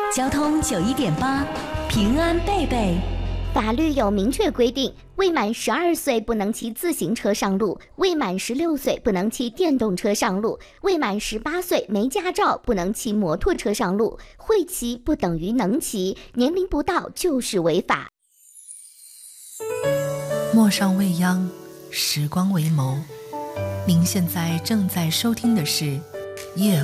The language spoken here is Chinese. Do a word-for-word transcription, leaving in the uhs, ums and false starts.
交通九一点八，平安贝贝。 法律有明确规定，未满十二岁不能骑自行车上路，未满十六岁不能骑电动车上路，未满十八岁没驾照不能骑摩托车上路。会骑不等于能骑，年龄不到就是违法。 陌上未央，时光为眸。您现在正在收听的是夜